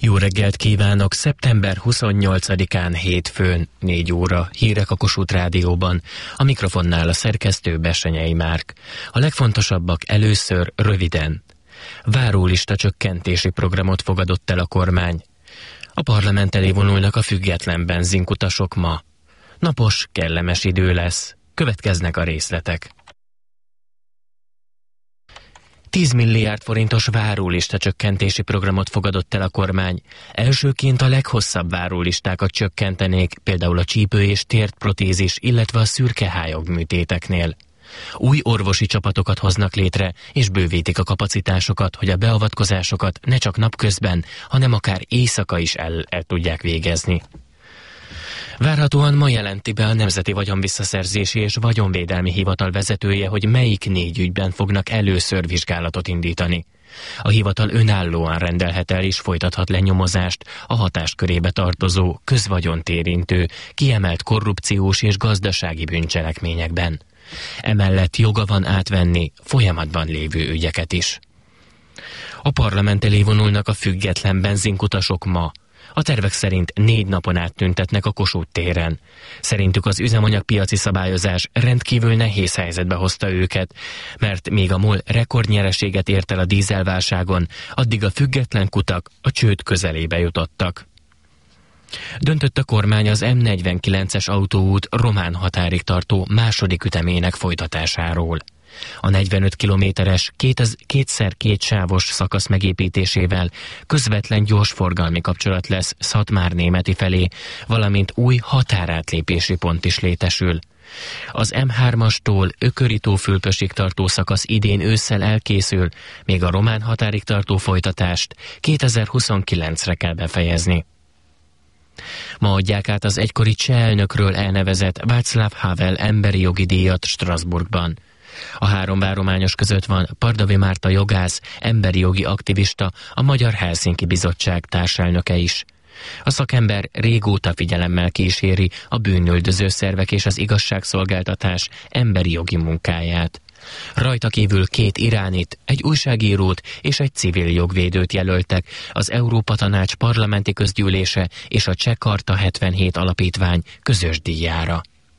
Jó reggelt kívánok! Szeptember 28-án hétfőn 4 óra hírek a Kossuth Rádióban. A mikrofonnál a szerkesztő Bessenyei Márk. A legfontosabbak először röviden. Várólista csökkentési programot fogadott el a kormány. A parlament elé vonulnak a független benzinkutasok ma. Napos, kellemes idő lesz. Következnek a részletek. 10 milliárd forintos várólista csökkentési programot fogadott el a kormány. Elsőként a leghosszabb várólistákat csökkentenék, például a csípő- és térprotézis, illetve a szürkehályog műtéteknél. Új orvosi csapatokat hoznak létre, és bővítik a kapacitásokat, hogy a beavatkozásokat ne csak napközben, hanem akár éjszaka is el tudják végezni. Várhatóan ma jelenti be a Nemzeti Vagyonvisszaszerzési és Vagyonvédelmi Hivatal vezetője, hogy melyik 4 ügyben fognak először vizsgálatot indítani. A hivatal önállóan rendelhet el és folytathat lenyomozást a hatáskörébe tartozó, közvagyont érintő, kiemelt korrupciós és gazdasági bűncselekményekben. Emellett joga van átvenni folyamatban lévő ügyeket is. A parlament elé vonulnak a független benzinkutasok ma. A tervek szerint 4 napon át tüntetnek a Kossuth téren. Szerintük az üzemanyagpiaci szabályozás rendkívül nehéz helyzetbe hozta őket, mert még a MOL rekordnyereséget ért el a dízelválságon, addig a független kutak a csőd közelébe jutottak. Döntött a kormány az M49-es autóút román határig tartó második ütemének folytatásáról. A 45 kilométeres, 2x2 sávos szakasz megépítésével közvetlen gyorsforgalmi kapcsolat lesz Szatmár-Németi felé, valamint új határátlépési pont is létesül. Az M3-astól Ököri-tó-Fülpösig tartó szakasz idén ősszel elkészül, még a román határig tartó folytatást 2029-re kell befejezni. Ma adják át az egykori cseh elnökről elnevezett Václav Havel emberi jogi díjat Strasbourgban. A 3 várományos között van Pardavi Márta jogász, emberi jogi aktivista, a Magyar Helsinki Bizottság társelnöke is. A szakember régóta figyelemmel kíséri a bűnüldöző szervek és az igazságszolgáltatás emberi jogi munkáját. Rajta kívül 2 iránit, egy újságírót és egy civil jogvédőt jelöltek az Európa Tanács parlamenti közgyűlése és a Cseh Karta 77 alapítvány közös díjára.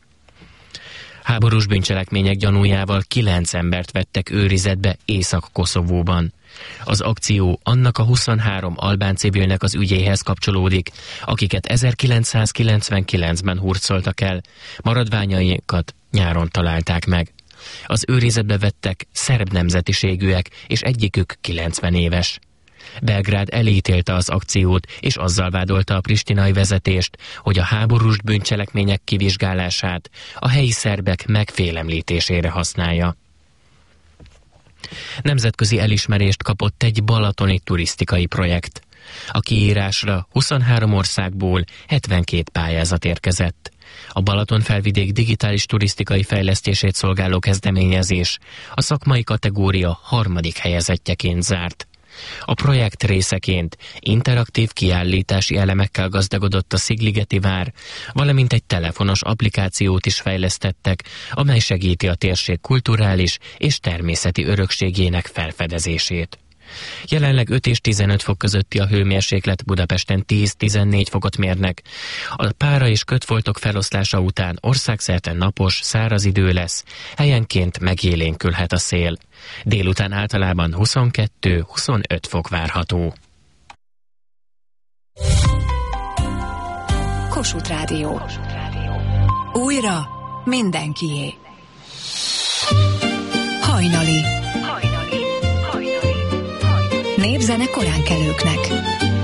Háborús bűncselekmények gyanújával 9 embert vettek őrizetbe Észak-Koszovóban. Az akció annak a 23 albán civilnek az ügyéhez kapcsolódik, akiket 1999-ben hurcoltak el, maradványaikat nyáron találták meg. Az őrizetbe vettek szerb nemzetiségűek, és egyikük 90 éves. Belgrád elítélte az akciót, és azzal vádolta a pristinai vezetést, hogy a háborús bűncselekmények kivizsgálását a helyi szerbek megfélemlítésére használja. Nemzetközi elismerést kapott egy balatoni turisztikai projekt. A kiírásra 23 országból 72 pályázat érkezett. A Balatonfelvidék digitális turisztikai fejlesztését szolgáló kezdeményezés a szakmai kategória 3. helyezettjeként zárt. A projekt részeként interaktív kiállítási elemekkel gazdagodott a Szigligeti vár, valamint egy telefonos applikációt is fejlesztettek, amely segíti a térség kulturális és természeti örökségének felfedezését. Jelenleg 5 és 15 fok közötti a hőmérséklet, Budapesten 10-14 fokot mérnek. A pára és kötfoltok feloszlása után országszerte napos, száraz idő lesz, helyenként megélénkülhet a szél. Délután általában 22-25 fok várható. Kossuth Rádió. Újra mindenkié. Hajnali. Népzene koránkelőknek.